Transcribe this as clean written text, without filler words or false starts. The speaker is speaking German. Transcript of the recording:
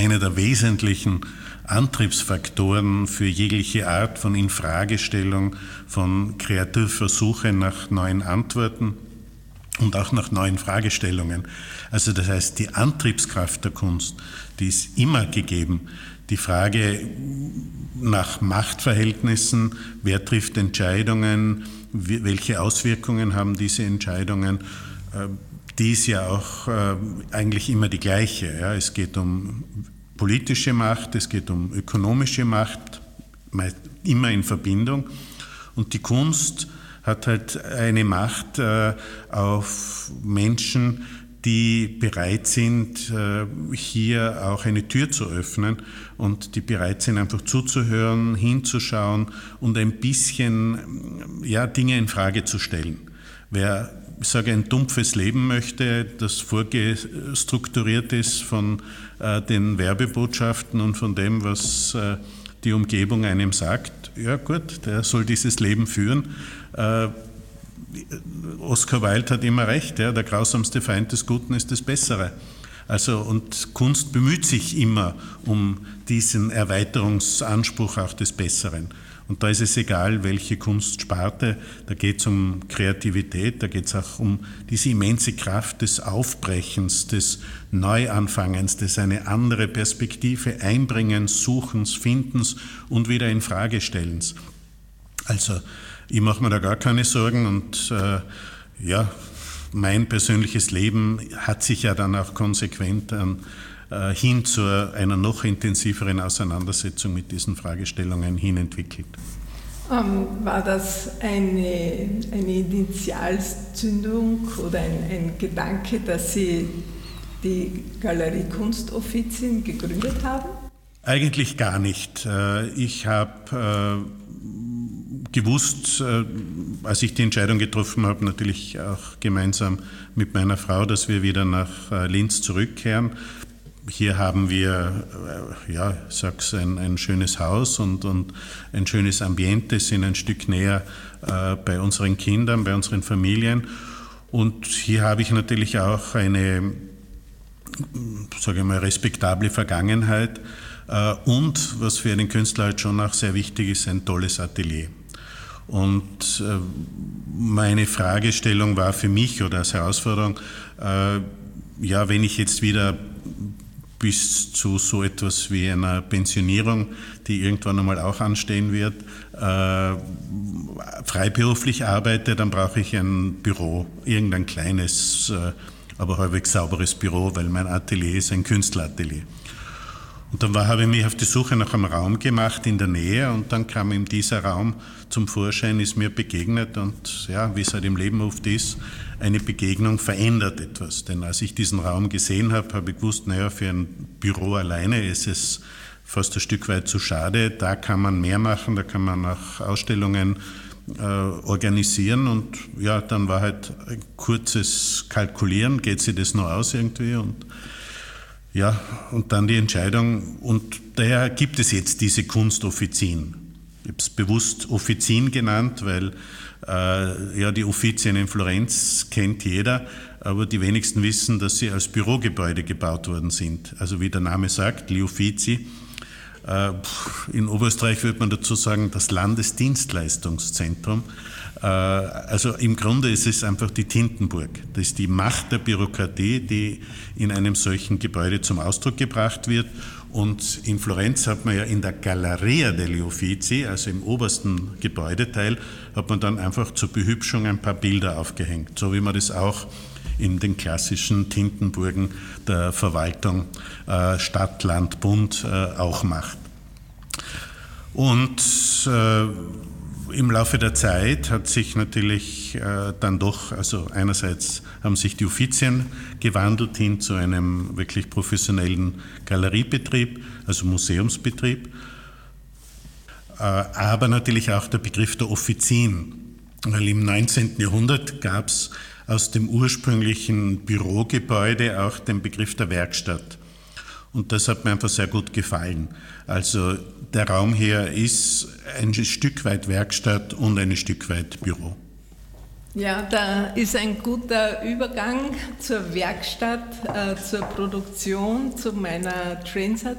Einer der wesentlichen Antriebsfaktoren für jegliche Art von Infragestellung, von Kreativversuche nach neuen Antworten und auch nach neuen Fragestellungen. Also das heißt, die Antriebskraft der Kunst, die ist immer gegeben. Die Frage nach Machtverhältnissen, wer trifft Entscheidungen, welche Auswirkungen haben diese Entscheidungen, die ist ja auch eigentlich immer die gleiche. Ja. Es geht um politische Macht, es geht um ökonomische Macht, immer in Verbindung. Und die Kunst hat halt eine Macht auf Menschen, die bereit sind, hier auch eine Tür zu öffnen und die bereit sind, einfach zuzuhören, hinzuschauen und ein bisschen Dinge in Frage zu stellen. Wer, ich sage, ein dumpfes Leben möchte, das vorgestrukturiert ist von den Werbebotschaften und von dem, was die Umgebung einem sagt, ja gut, der soll dieses Leben führen. Oscar Wilde hat immer recht, ja, der grausamste Feind des Guten ist das Bessere. Also, und Kunst bemüht sich immer um diesen Erweiterungsanspruch auch des Besseren. Und da ist es egal, welche Kunstsparte, da geht es um Kreativität, da geht es auch um diese immense Kraft des Aufbrechens, des Neuanfangens, des eine andere Perspektive Einbringens, Suchens, Findens und wieder in Frage stellens. Also ich mache mir da gar keine Sorgen und mein persönliches Leben hat sich ja dann auch konsequent hin zu einer noch intensiveren Auseinandersetzung mit diesen Fragestellungen hin entwickelt. War das eine Initialzündung oder ein Gedanke, dass Sie die Galerie Kunstoffizien gegründet haben? Eigentlich gar nicht. Ich habe gewusst, als ich die Entscheidung getroffen habe, natürlich auch gemeinsam mit meiner Frau, dass wir wieder nach Linz zurückkehren. Hier haben wir, ich sag's, ein schönes Haus und ein schönes Ambiente, sind ein Stück näher bei unseren Kindern, bei unseren Familien. Und hier habe ich natürlich auch eine, sage ich mal, respektable Vergangenheit. Und was für einen Künstler halt schon auch sehr wichtig ist, ein tolles Atelier. Und meine Fragestellung war für mich oder als Herausforderung, wenn ich jetzt wieder bis zu so etwas wie einer Pensionierung, die irgendwann einmal auch anstehen wird, freiberuflich arbeite, dann brauche ich ein Büro, irgendein kleines, aber halbwegs sauberes Büro, weil mein Atelier ist ein Künstleratelier. Und dann habe ich mich auf die Suche nach einem Raum gemacht in der Nähe und dann kam eben dieser Raum zum Vorschein, ist mir begegnet und ja, wie es halt im Leben oft ist, eine Begegnung verändert etwas. Denn als ich diesen Raum gesehen habe, habe ich gewusst, für ein Büro alleine ist es fast ein Stück weit zu schade. Da kann man mehr machen, da kann man auch Ausstellungen organisieren und ja, dann war halt ein kurzes Kalkulieren, geht sich das noch aus irgendwie und dann die Entscheidung und daher gibt es jetzt diese Kunstoffizien. Ich habe es bewusst Offizien genannt, weil die Uffizien in Florenz kennt jeder, aber die wenigsten wissen, dass sie als Bürogebäude gebaut worden sind. Also wie der Name sagt, Gli Uffizi. In Oberösterreich würde man dazu sagen, das Landesdienstleistungszentrum. Also im Grunde ist es einfach die Tintenburg. Das ist die Macht der Bürokratie, die in einem solchen Gebäude zum Ausdruck gebracht wird. Und in Florenz hat man ja in der Galleria degli Uffizi, also im obersten Gebäudeteil, hat man dann einfach zur Behübschung ein paar Bilder aufgehängt. So wie man das auch in den klassischen Tintenburgen der Verwaltung Stadt, Land, Bund auch macht. Und im Laufe der Zeit hat sich natürlich dann doch, also einerseits haben sich die Uffizien gewandelt hin zu einem wirklich professionellen Galeriebetrieb, also Museumsbetrieb, aber natürlich auch der Begriff der Offizien, weil im 19. Jahrhundert gab es aus dem ursprünglichen Bürogebäude auch den Begriff der Werkstatt. Und das hat mir einfach sehr gut gefallen. Also der Raum hier ist ein Stück weit Werkstatt und ein Stück weit Büro. Ja, da ist ein guter Übergang zur Werkstatt, zur Produktion, zu meiner Trainsat